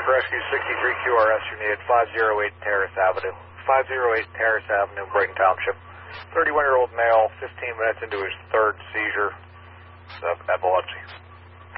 Rescue 63 QRS, you needed 508 Terrace Avenue. 508 Terrace Avenue, Brighton Township. 31-year-old male, 15 minutes into his third seizure of epilepsy.